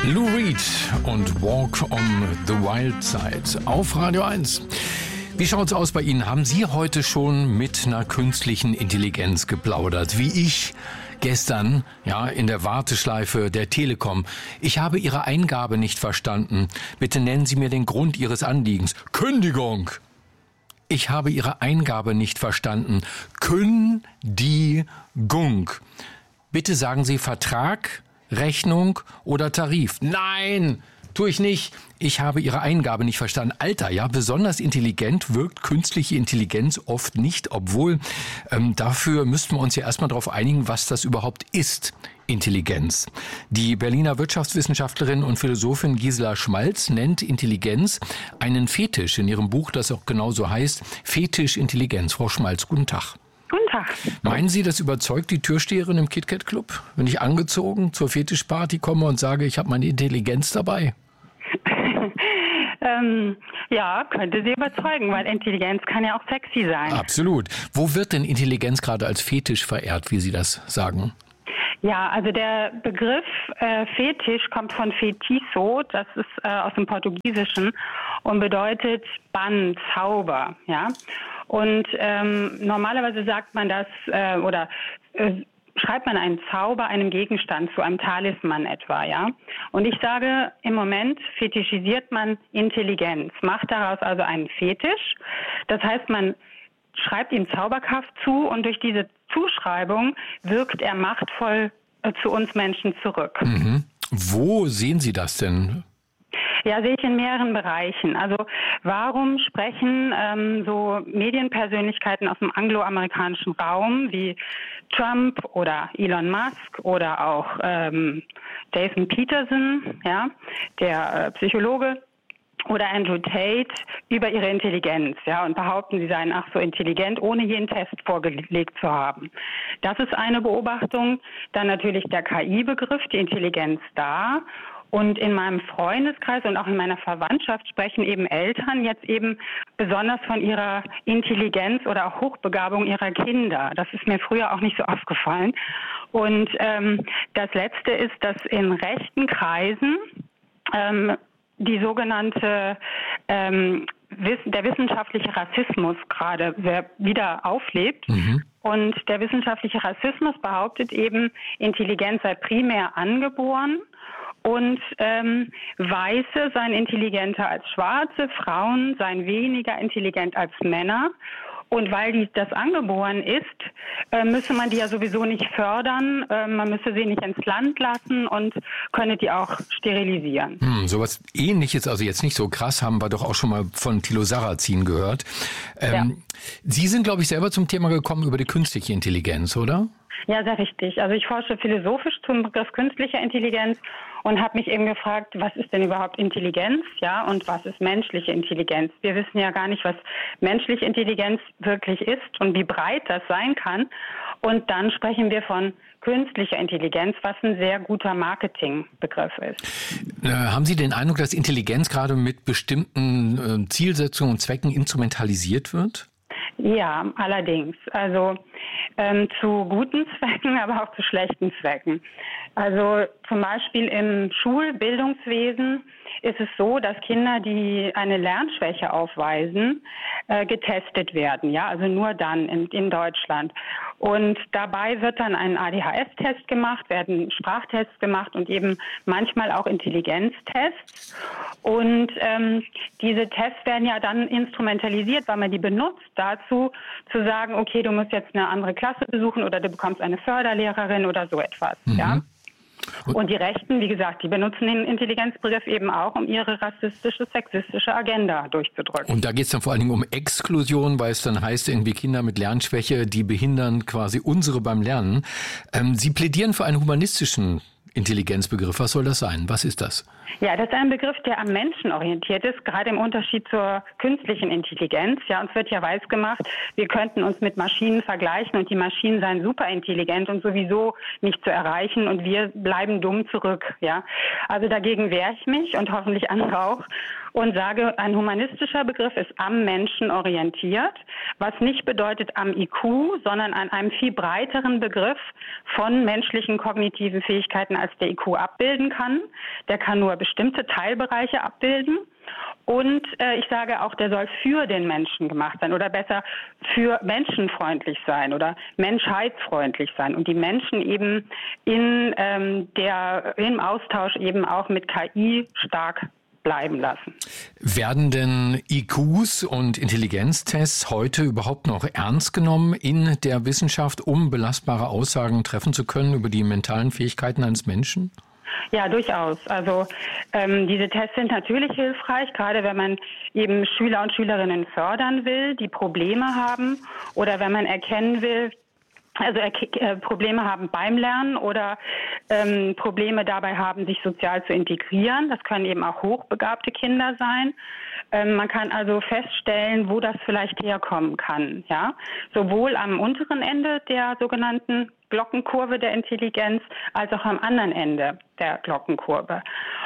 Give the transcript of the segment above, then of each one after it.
Lou Reed und Walk on the Wild Side auf Radio 1. Wie schaut's aus bei Ihnen? Haben Sie heute schon mit einer künstlichen Intelligenz geplaudert? Wie ich gestern, in der Warteschleife der Telekom. Ich habe Ihre Eingabe nicht verstanden. Bitte nennen Sie mir den Grund Ihres Anliegens. Kündigung! Ich habe Ihre Eingabe nicht verstanden. Kündigung. Bitte sagen Sie Vertrag, Rechnung oder Tarif. Nein, tue ich nicht. Ich habe Ihre Eingabe nicht verstanden. Alter, besonders intelligent wirkt künstliche Intelligenz oft nicht, obwohl dafür müssten wir uns ja erstmal darauf einigen, was das überhaupt ist. Intelligenz. Die Berliner Wirtschaftswissenschaftlerin und Philosophin Gisela Schmalz nennt Intelligenz einen Fetisch in ihrem Buch, das auch genauso heißt, Fetisch Intelligenz. Frau Schmalz, guten Tag. Guten Tag. Meinen Sie, das überzeugt die Türsteherin im KitKat Club, wenn ich angezogen zur Fetischparty komme und sage, ich habe meine Intelligenz dabei? Könnte sie überzeugen, weil Intelligenz kann ja auch sexy sein. Absolut. Wo wird denn Intelligenz gerade als Fetisch verehrt, wie Sie das sagen? Ja, also der Begriff Fetisch kommt von Fetiço, das ist aus dem Portugiesischen und bedeutet Bann, Zauber, ja. Und normalerweise sagt man das schreibt man einen Zauber einem Gegenstand, zu einem Talisman etwa, ja. Und ich sage, im Moment fetischisiert man Intelligenz, macht daraus also einen Fetisch. Das heißt, man schreibt ihm Zauberkraft zu und durch diese Zuschreibung wirkt er machtvoll zu uns Menschen zurück. Mhm. Wo sehen Sie das denn? Ja, sehe ich in mehreren Bereichen. Also warum sprechen so Medienpersönlichkeiten aus dem angloamerikanischen Raum wie Trump oder Elon Musk oder auch Jason Peterson, ja, der Psychologe, oder Andrew Tate über ihre Intelligenz, und behaupten, sie seien so intelligent, ohne jeden Test vorgelegt zu haben. Das ist eine Beobachtung. Dann natürlich der KI-Begriff, die Intelligenz da. Und in meinem Freundeskreis und auch in meiner Verwandtschaft sprechen eben Eltern jetzt eben besonders von ihrer Intelligenz oder auch Hochbegabung ihrer Kinder. Das ist mir früher auch nicht so aufgefallen. Und das Letzte ist, dass in rechten Kreisen die sogenannte der wissenschaftliche Rassismus gerade wieder auflebt. Mhm. Und der wissenschaftliche Rassismus behauptet eben, Intelligenz sei primär angeboren und Weiße seien intelligenter als Schwarze, Frauen seien weniger intelligent als Männer. Und weil das angeboren ist, müsse man die ja sowieso nicht fördern, man müsse sie nicht ins Land lassen und könne die auch sterilisieren. Sowas Ähnliches, also jetzt nicht so krass, haben wir doch auch schon mal von Thilo Sarrazin gehört. Sie sind, glaube ich, selber zum Thema gekommen über die künstliche Intelligenz, oder? Ja, sehr richtig. Also ich forsche philosophisch zum Begriff künstlicher Intelligenz und habe mich eben gefragt, was ist denn überhaupt Intelligenz, und was ist menschliche Intelligenz? Wir wissen ja gar nicht, was menschliche Intelligenz wirklich ist und wie breit das sein kann. Und dann sprechen wir von künstlicher Intelligenz, was ein sehr guter Marketingbegriff ist. Haben Sie den Eindruck, dass Intelligenz gerade mit bestimmten Zielsetzungen und Zwecken instrumentalisiert wird? Ja, allerdings. Also zu guten Zwecken, aber auch zu schlechten Zwecken. Also zum Beispiel im Schulbildungswesen ist es so, dass Kinder, die eine Lernschwäche aufweisen, getestet werden. Ja, also nur dann in Deutschland. Und dabei wird dann ein ADHS-Test gemacht, werden Sprachtests gemacht und eben manchmal auch Intelligenztests. Und diese Tests werden ja dann instrumentalisiert, weil man die benutzt dazu, zu sagen, okay, du musst jetzt eine andere Klasse besuchen oder du bekommst eine Förderlehrerin oder so etwas. Mhm. Ja. Und die Rechten, wie gesagt, die benutzen den Intelligenzbegriff eben auch, um ihre rassistische, sexistische Agenda durchzudrücken. Und da geht es dann vor allen Dingen um Exklusion, weil es dann heißt, irgendwie Kinder mit Lernschwäche, die behindern quasi unsere beim Lernen. Sie plädieren für einen humanistischen Intelligenzbegriff. Was soll das sein? Was ist das? Ja, das ist ein Begriff, der am Menschen orientiert ist, gerade im Unterschied zur künstlichen Intelligenz. Ja, uns wird ja weisgemacht, wir könnten uns mit Maschinen vergleichen und die Maschinen seien superintelligent und sowieso nicht zu erreichen und wir bleiben dumm zurück. Ja, also dagegen wehre ich mich und hoffentlich andere auch. und sage, ein humanistischer Begriff ist am Menschen orientiert, was nicht bedeutet am IQ, sondern an einem viel breiteren Begriff von menschlichen kognitiven Fähigkeiten, als der IQ abbilden kann. Der kann nur bestimmte Teilbereiche abbilden. Und ich sage auch, der soll für den Menschen gemacht sein oder besser für menschenfreundlich sein oder menschheitsfreundlich sein und die Menschen eben im Austausch eben auch mit KI stark bleiben lassen. Werden denn IQs und Intelligenztests heute überhaupt noch ernst genommen in der Wissenschaft, um belastbare Aussagen treffen zu können über die mentalen Fähigkeiten eines Menschen? Ja, durchaus. Also diese Tests sind natürlich hilfreich, gerade wenn man eben Schüler und Schülerinnen fördern will, die Probleme haben oder wenn man erkennen will, also Probleme haben beim Lernen oder Probleme dabei haben, sich sozial zu integrieren. Das können eben auch hochbegabte Kinder sein. Man kann also feststellen, wo das vielleicht herkommen kann. Ja, sowohl am unteren Ende der sogenannten Glockenkurve der Intelligenz als auch am anderen Ende der Glockenkurve.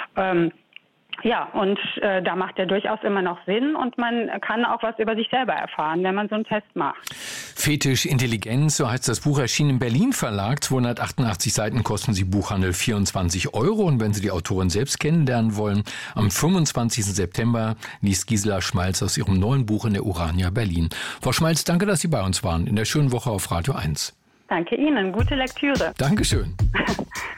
Da macht er durchaus immer noch Sinn und man kann auch was über sich selber erfahren, wenn man so einen Test macht. Fetisch Intelligenz, so heißt das Buch, erschienen im Berlin Verlag. 288 Seiten kosten sie Buchhandel 24 €. Und wenn Sie die Autorin selbst kennenlernen wollen, am 25. September liest Gisela Schmalz aus ihrem neuen Buch in der Urania Berlin. Frau Schmalz, danke, dass Sie bei uns waren. In der schönen Woche auf Radio 1. Danke Ihnen. Gute Lektüre. Dankeschön.